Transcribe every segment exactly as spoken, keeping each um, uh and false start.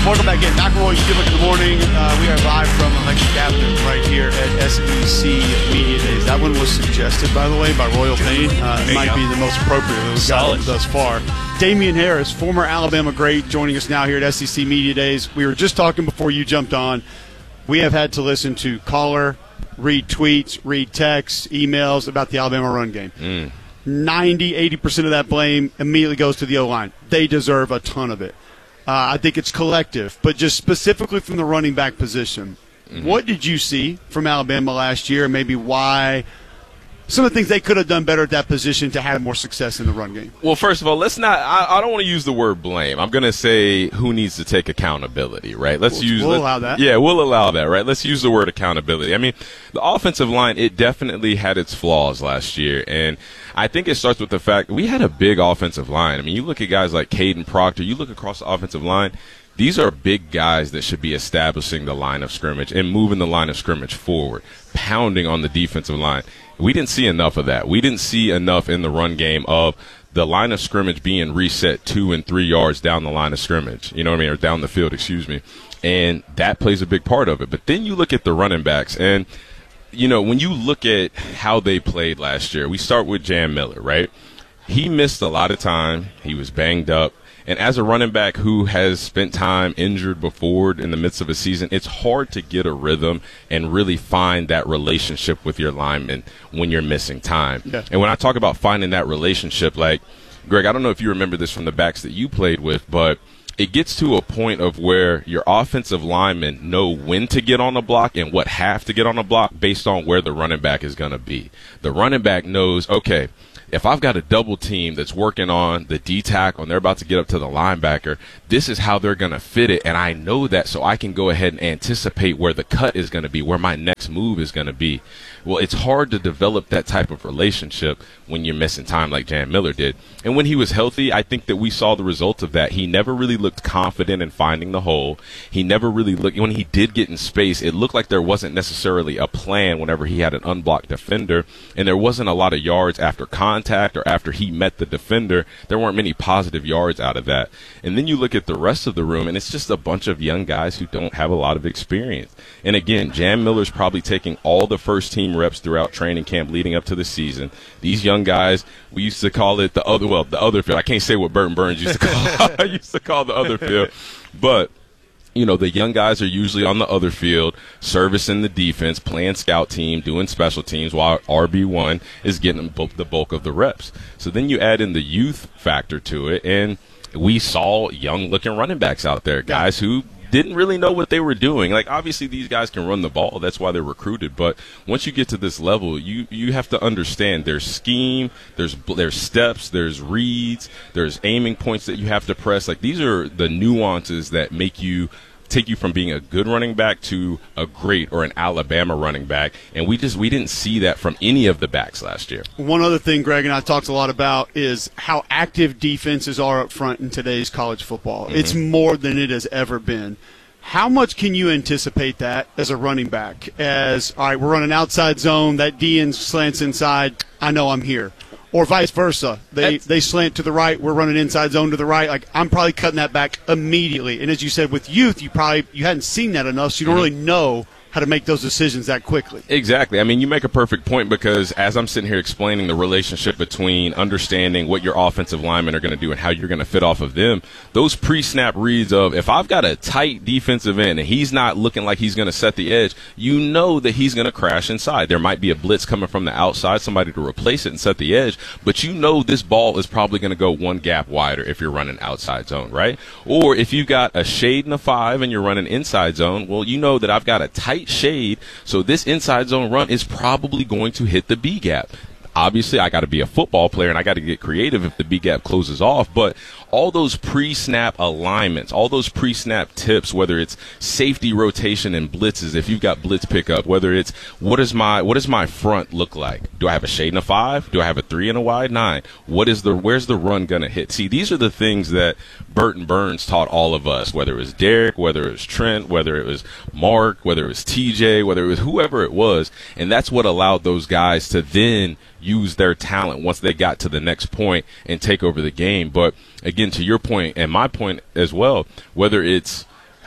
Welcome back in. McElroy, Stiblich in the morning. Uh, we are live from Electric Avenue right here at S E C Media Days. That one was suggested, by the way, by Royal Payne. Uh, it might go. be the most appropriate that we've got thus far. Damian Harris, former Alabama great, joining us now here at S E C Media Days. We were just talking before you jumped on. We have had to listen to caller, read tweets, read texts, emails about the Alabama run game. Mm. ninety, eighty percent of that blame immediately goes to the O-line. They deserve a ton of it. Uh, I think it's collective, but just specifically from the running back position, mm-hmm. what did you see from Alabama last year, and maybe why some of the things they could have done better at that position to have more success in the run game? Well, first of all, let's not I, – I don't want to use the word blame. I'm going to say who needs to take accountability, right? Let's we'll, use – We'll allow that. Yeah, we'll allow that, right? Let's use the word accountability. I mean, the offensive line, it definitely had its flaws last year, and I think it starts with the fact we had a big offensive line. I mean, you look at guys like Caden Proctor, you look across the offensive line, these are big guys that should be establishing the line of scrimmage and moving the line of scrimmage forward, pounding on the defensive line. We didn't see enough of that. We didn't see enough in the run game of the line of scrimmage being reset two and three yards down the line of scrimmage, you know what I mean, or down the field, excuse me. And that plays a big part of it. But then you look at the running backs, and, you know, when you look at how they played last year, we start with Jam Miller, right? He missed a lot of time. He was banged up. And as a running back who has spent time injured before in the midst of a season, it's hard to get a rhythm and really find that relationship with your lineman when you're missing time. Yeah. And when I talk about finding that relationship, like, Greg, I don't know if you remember this from the backs that you played with, but it gets to a point of where your offensive linemen know when to get on the block and what half to get on the block based on where the running back is going to be. The running back knows, okay, if I've got a double team that's working on the D-tackle and they're about to get up to the linebacker, this is how they're going to fit it, and I know that, so I can go ahead and anticipate where the cut is going to be, where my next move is going to be. Well, it's hard to develop that type of relationship when you're missing time like Jam Miller did. And when he was healthy, I think that we saw the results of that. He never really looked confident in finding the hole. He never really looked – when he did get in space, it looked like there wasn't necessarily a plan whenever he had an unblocked defender, and there wasn't a lot of yards after contact or after he met the defender. There weren't many positive yards out of that. And then you look at the rest of the room, and it's just a bunch of young guys who don't have a lot of experience. And again, Jam Miller's probably taking all the first-team reps throughout training camp leading up to the season. These young guys, we used to call it the other, well, the other field. I can't say what Burton Burns used to call I used to call the other field. But, you know, the young guys are usually on the other field, servicing the defense, playing scout team, doing special teams, while R B one is getting the bulk of the reps. So then you add in the youth factor to it, and we saw young-looking running backs out there, guys who didn't really know what they were doing. Like, obviously these guys can run the ball. That's why they're recruited. But once you get to this level, you, you have to understand there's scheme, there's there's steps, there's reads, there's aiming points that you have to press. Like, these are the nuances that make you take you from being a good running back to a great or an Alabama running back, and we just we didn't see that from any of the backs last year. One other thing Greg and I talked a lot about is how active defenses are up front in today's college football. Mm-hmm. It's more than it has ever been. How much can you anticipate that as a running back? As, all right, we're running outside zone, that D N slants inside, I know I'm here. Or vice versa. They they slant to the right, we're running inside zone to the right. Like, I'm probably cutting that back immediately. And as you said, with youth, you probably you hadn't seen that enough, so you don't really know how to make those decisions that quickly. Exactly. I mean, you make a perfect point, because as I'm sitting here explaining the relationship between understanding what your offensive linemen are going to do and how you're going to fit off of them, those pre-snap reads of, if I've got a tight defensive end and he's not looking like he's going to set the edge, you know that he's going to crash inside. There might be a blitz coming from the outside, somebody to replace it and set the edge, but you know this ball is probably going to go one gap wider if you're running outside zone, right? Or if you've got a shade and a five and you're running inside zone, well, you know that I've got a tight shade, so this inside zone run is probably going to hit the B gap. Obviously, I got to be a football player, and I got to get creative if the B gap closes off. But all those pre-snap alignments, all those pre-snap tips, whether it's safety rotation and blitzes, if you've got blitz pickup, whether it's what is my what does my front look like? Do I have a shade and a five? Do I have a three and a wide nine? What is the where's the run gonna hit? See, these are the things that Burton Burns taught all of us, whether it was Derek, whether it was Trent, whether it was Mark, whether it was T J, whether it was whoever it was, and that's what allowed those guys to then use their talent once they got to the next point and take over the game. But again, to your point and my point as well, whether it's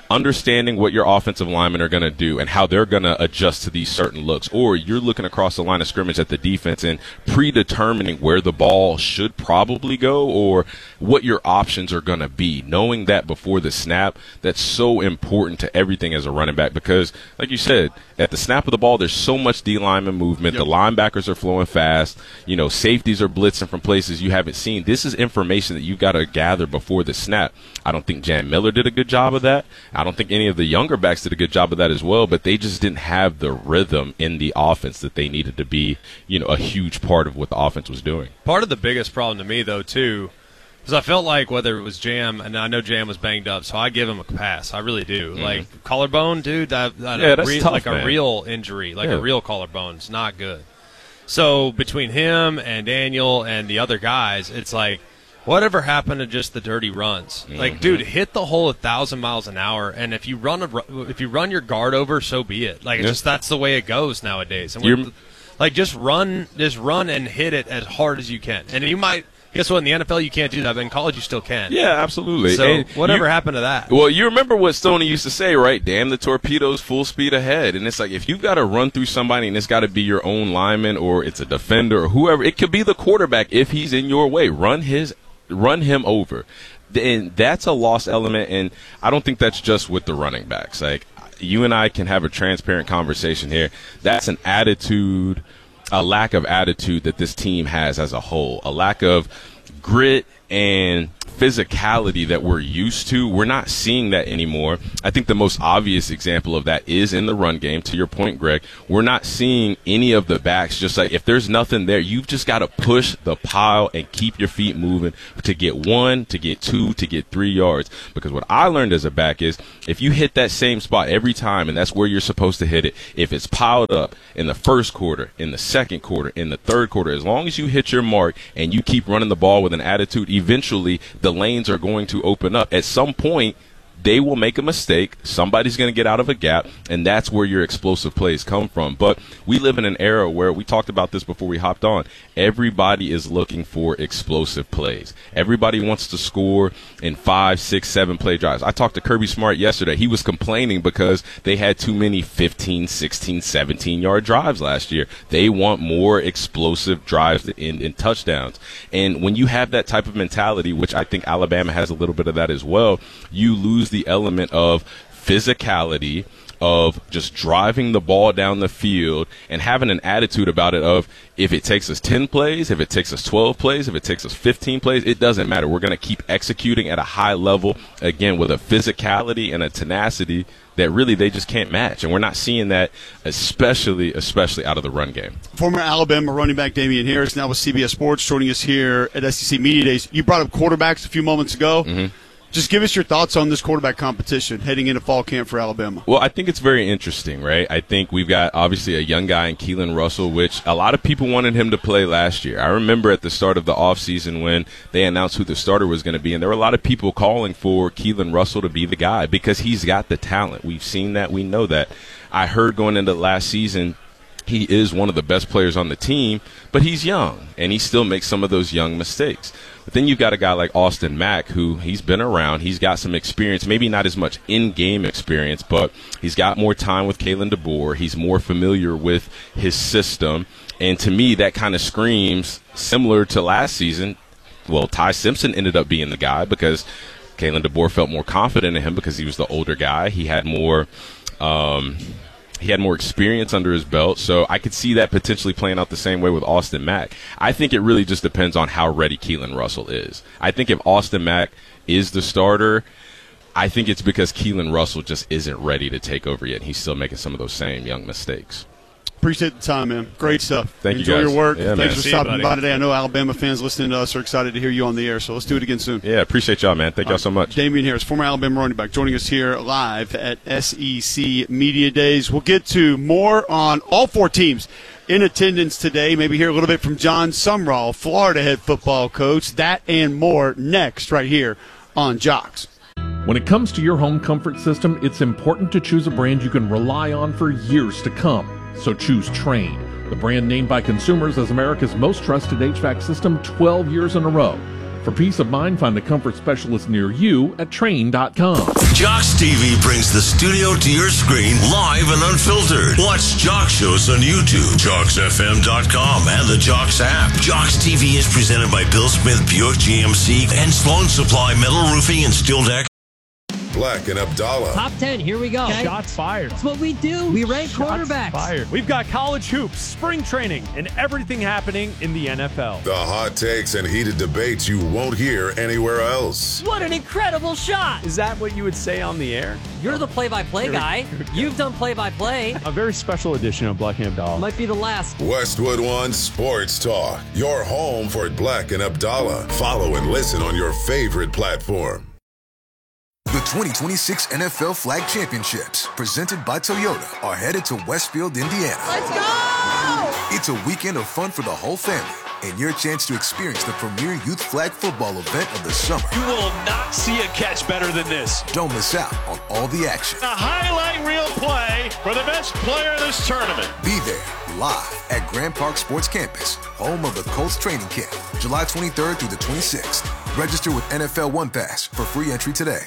understanding what your offensive linemen are going to do and how they're going to adjust to these certain looks, or you're looking across the line of scrimmage at the defense and predetermining where the ball should probably go or what your options are going to be. Knowing that before the snap, that's so important to everything as a running back because, like you said, at the snap of the ball, there's so much D-lineman movement. Yep. The linebackers are flowing fast. You know, safeties are blitzing from places you haven't seen. This is information that you've got to gather before the snap. I don't think Jan Miller did a good job of that. I don't think any of the younger backs did a good job of that as well, but they just didn't have the rhythm in the offense that they needed to be, you know, a huge part of what the offense was doing. Part of the biggest problem to me, though, too, is I felt like whether it was Jam, and I know Jam was banged up, so I give him a pass. I really do. Mm-hmm. Like, collarbone, dude, that, that yeah, a that's re- tough, like man. a real injury, like yeah. a real collarbone. It's not good. So between him and Daniel and the other guys, it's like, whatever happened to just the dirty runs? Mm-hmm. Like, dude, hit the hole a thousand miles an hour, and if you run a, if you run your guard over, so be it. Like, it's yeah. just that's the way it goes nowadays. And with, like, just run, just run and hit it as hard as you can. And you might, guess what? In the N F L, you can't do that, but in college, you still can. Yeah, absolutely. So and whatever you, happened to that? Well, you remember what Stoney used to say, right? Damn the torpedoes, full speed ahead. And it's like if you've got to run through somebody and it's got to be your own lineman or it's a defender or whoever, it could be the quarterback if he's in your way. Run his Run him over. And that's a lost element, and I don't think that's just with the running backs. Like, you and I can have a transparent conversation here. That's an attitude, a lack of attitude that this team has as a whole, a lack of grit and physicality that we're used to. We're not seeing that anymore. I think the most obvious example of that is in the run game. To your point, Greg, we're not seeing any of the backs just like if there's nothing there, you've just got to push the pile and keep your feet moving to get one, to get two, to get three yards. Because what I learned as a back is if you hit that same spot every time and that's where you're supposed to hit it, if it's piled up in the first quarter, in the second quarter, in the third quarter, as long as you hit your mark and you keep running the ball with an attitude, eventually the lanes are going to open up. At some point, they will make a mistake. Somebody's going to get out of a gap, and that's where your explosive plays come from. But we live in an era where we talked about this before we hopped on. Everybody is looking for explosive plays. Everybody wants to score in five, six, seven play drives. I talked to Kirby Smart yesterday. He was complaining because they had too many fifteen, sixteen, seventeen-yard drives last year. They want more explosive drives in, in touchdowns. And when you have that type of mentality, which I think Alabama has a little bit of that as well, you lose the element of physicality, of just driving the ball down the field and having an attitude about it of if it takes us ten plays, if it takes us twelve plays, if it takes us fifteen plays, it doesn't matter. We're going to keep executing at a high level, again, with a physicality and a tenacity that really they just can't match. And we're not seeing that, especially, especially out of the run game. Former Alabama running back Damian Harris, now with C B S Sports, joining us here at S E C Media Days. You brought up quarterbacks a few moments ago. Mm-hmm. Just give us your thoughts on this quarterback competition heading into fall camp for Alabama. Well, I think it's very interesting, right? I think we've got, obviously, a young guy in Keelan Russell, which a lot of people wanted him to play last year. I remember at the start of the offseason when they announced who the starter was going to be, and there were a lot of people calling for Keelan Russell to be the guy because he's got the talent. We've seen that. We know that. I heard going into last season he is one of the best players on the team, but he's young, and he still makes some of those young mistakes. But then you've got a guy like Austin Mack, who he's been around. He's got some experience, maybe not as much in-game experience, but he's got more time with Kalen DeBoer. He's more familiar with his system. And to me, that kind of screams similar to last season. Well, Ty Simpson ended up being the guy because Kalen DeBoer felt more confident in him because he was the older guy. He had more um, – He had more experience under his belt, so I could see that potentially playing out the same way with Austin Mack. I think it really just depends on how ready Keelan Russell is. I think if Austin Mack is the starter, I think it's because Keelan Russell just isn't ready to take over yet. He's still making some of those same young mistakes. Appreciate the time, man. Great stuff. Thank Enjoy you guys. your work. Yeah, Thanks man. for See stopping you, by today. I know Alabama fans listening to us are excited to hear you on the air, so let's do it again soon. Yeah, appreciate y'all, man. Thank y'all so much. Damian Harris, former Alabama running back, joining us here live at S E C Media Days. We'll get to more on all four teams in attendance today. Maybe hear a little bit from John Sumrall, Florida head football coach. That and more next right here on Jocks. When it comes to your home comfort system, it's important to choose a brand you can rely on for years to come. So choose Trane, the brand named by consumers as America's most trusted H V A C system twelve years in a row. For peace of mind, find a comfort specialist near you at Train dot com. Jocks T V brings the studio to your screen live and unfiltered. Watch Jocks shows on YouTube, Jocks F M dot com, and the Jocks app. Jocks T V is presented by Bill Smith Buick G M C and Sloan Supply Metal Roofing and Steel Deck. Black and Abdallah. Top ten, here we go. Okay. Shots fired. That's what we do. We rank Shots quarterbacks. Fired. We've got college hoops, spring training, and everything happening in the N F L. The hot takes and heated debates you won't hear anywhere else. What an incredible shot. Is that what you would say on the air? You're the play-by-play guy. You've done play-by-play. A very special edition of Black and Abdallah. Might be the last. Westwood One Sports Talk. Your home for Black and Abdallah. Follow and listen on your favorite platform. The twenty twenty-six N F L Flag Championships, presented by Toyota, are headed to Westfield, Indiana. Let's go! It's a weekend of fun for the whole family and your chance to experience the premier youth flag football event of the summer. You will not see a catch better than this. Don't miss out on all the action. A highlight reel play for the best player in this tournament. Be there live at Grand Park Sports Campus, home of the Colts training camp, July twenty-third through the twenty-sixth. Register with N F L One Pass for free entry today.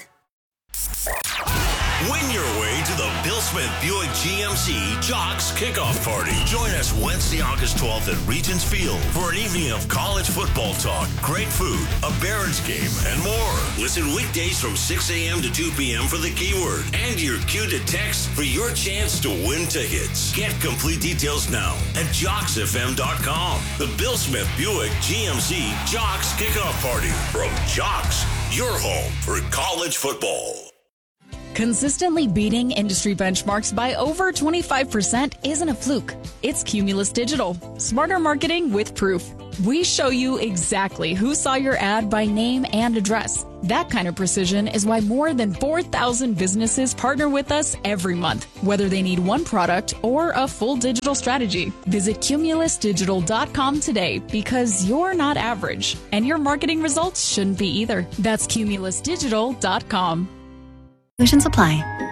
Win your way to the Bill Smith Buick G M C Jocks Kickoff Party. Join us Wednesday, August twelfth at Regents Field for an evening of college football talk, great food, a Barons game, and more. Listen weekdays from six a.m. to two p.m. for the keyword and your cue to text for your chance to win tickets. Get complete details now at Jocks F M dot com. The Bill Smith Buick G M C Jocks Kickoff Party from Jocks, your home for college football. Consistently beating industry benchmarks by over twenty-five percent isn't a fluke. It's Cumulus Digital. Smarter marketing with proof. We show you exactly who saw your ad by name and address. That kind of precision is why more than four thousand businesses partner with us every month, whether they need one product or a full digital strategy. Visit Cumulus Digital dot com today because you're not average, and your marketing results shouldn't be either. That's Cumulus Digital dot com. Solutions apply.